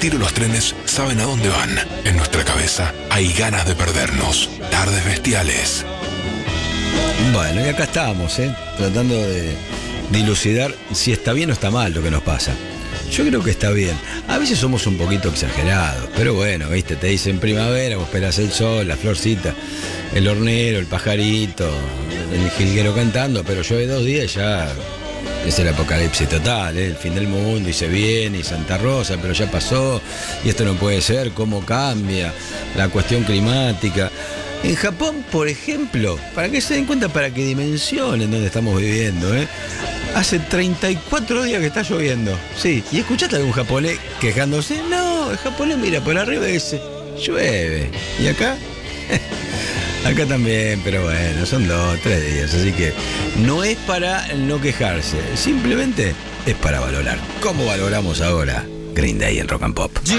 retiro los trenes saben a dónde van. En nuestra cabeza hay ganas de perdernos. Tardes bestiales. Bueno, y acá estamos, tratando de dilucidar si está bien o está mal lo que nos pasa. Yo creo que está bien. A veces somos un poquito exagerados, pero bueno, viste, te dicen primavera, vos esperás el sol, la florcita, el hornero, el pajarito, el jilguero cantando, pero llueve 2 días y ya es el apocalipsis total, el fin del mundo, y se viene, y Santa Rosa, pero ya pasó, y esto no puede ser, cómo cambia la cuestión climática. En Japón, por ejemplo, para que se den cuenta, para que dimensionen dónde estamos viviendo, hace 34 días que está lloviendo. Sí, ¿y escuchaste a algún japonés quejándose? No, el japonés mira por arriba y dice, llueve. ¿Y acá? Acá también, pero bueno, son 2, 3 días, así que no es para no quejarse, simplemente es para valorar. ¿Cómo valoramos ahora Green Day en Rock and Pop?